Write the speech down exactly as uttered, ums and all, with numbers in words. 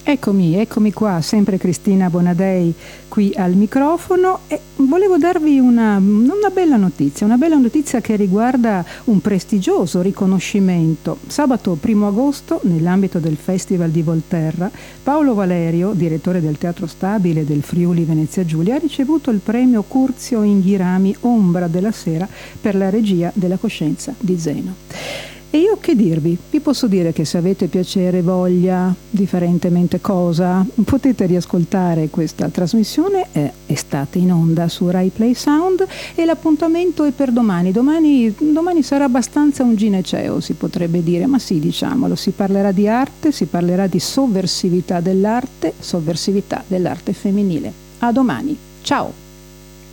Eccomi, eccomi qua, sempre Cristina Bonadei qui al microfono e volevo darvi una, una bella notizia, una bella notizia che riguarda un prestigioso riconoscimento. Sabato primo agosto, nell'ambito del Festival di Volterra, Paolo Valerio, direttore del Teatro Stabile del Friuli Venezia Giulia, ha ricevuto il premio Curzio Inghirami Ombra della Sera per la regia della Coscienza di Zeno. E io che dirvi? Vi posso dire che se avete piacere, voglia, differentemente cosa, potete riascoltare questa trasmissione, è estate in onda su Rai Play Sound e l'appuntamento è per domani. Domani, domani sarà abbastanza un gineceo, si potrebbe dire, ma sì, diciamolo, si parlerà di arte, si parlerà di sovversività dell'arte, sovversività dell'arte femminile. A domani, ciao!